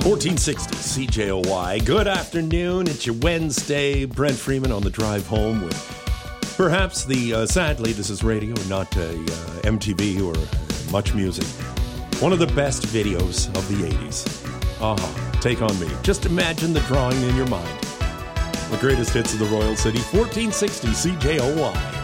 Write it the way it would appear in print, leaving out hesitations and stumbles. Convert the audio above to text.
1460 CJOY. Good afternoon. It's your Wednesday. Brent Freeman on the drive home with perhaps the, sadly, this is radio, not MTV or Much Music. One of the best videos of the 80s. Take on me. Just imagine the drawing in your mind. The greatest hits of the Royal City. 1460 CJOY.